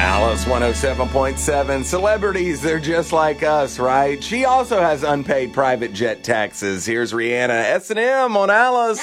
Alice 107.7. Celebrities, they're just like us, right? She also has unpaid private jet taxes. Here's Rihanna, S&M on Alice.